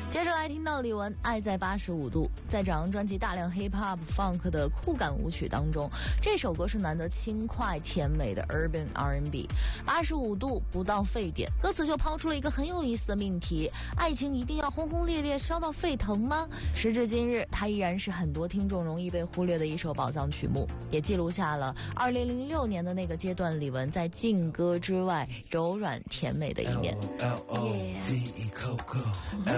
接着来听到李玟《爱在85度》。在这张专辑大量 hip hop funk 的酷感舞曲当中，这首歌是难得轻快甜美的 urban R&B。85度不到沸点，歌词就抛出了一个很有意思的命题：爱情一定要轰轰烈烈烧到沸腾吗？时至今日，它依然是很多听众容易被忽略的一首宝藏曲目，也记录下了2006年的那个阶段李玟在劲歌之外柔软甜美的一面。